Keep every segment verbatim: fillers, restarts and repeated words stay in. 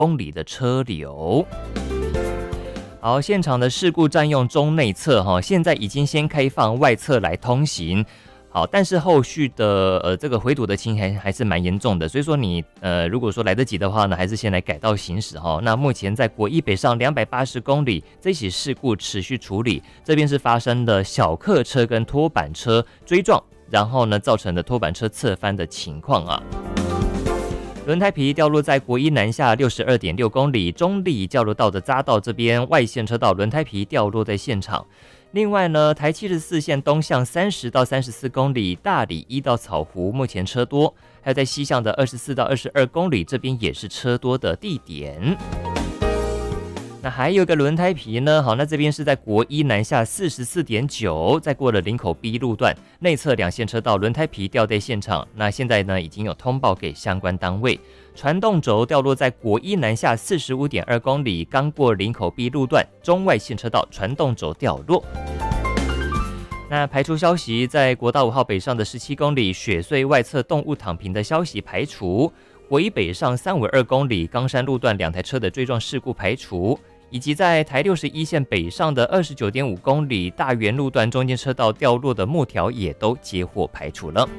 公里的车流。好，现场的事故占用中内侧哈，现在已经先开放外侧来通行。好，但是后续的呃这个回堵的情形还是蛮严重的，所以说你呃如果说来得及的话呢，还是先来改道行驶哈。那目前在国一北上两百八十公里，这起事故持续处理，这边是发生的小客车跟拖板车追撞，然后呢造成的拖板车侧翻的情况啊。轮胎皮掉落在国一南下六十二点六公里，中立交流道的匝道这边外线车道轮胎皮掉落在现场。另外呢，台七十四线东向三十到三十四公里，大里一到草湖目前车多，还有在西向的二十四到二十二公里，这边也是车多的地点。那还有一个轮胎皮呢，好，那这边是在国一南下四十四点九，在过了林口 B 路段内侧两线车道轮胎皮掉在现场，那现在呢已经有通报给相关单位。传动轴掉落在国一南下四十五点二公里，刚过林口 B 路段中外线车道传动轴掉落。那排除消息，在国道五号北上的十七公里雪隧外侧动物躺平的消息排除，国一北上三五二公里冈山路段两台车的追撞事故排除，以及在台六十一线北上的二十九点五公里大园路段中间车道掉落的木条也都接获排除了。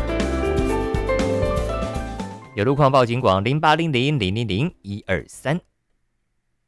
有路况报警广零八零零零零零一二三。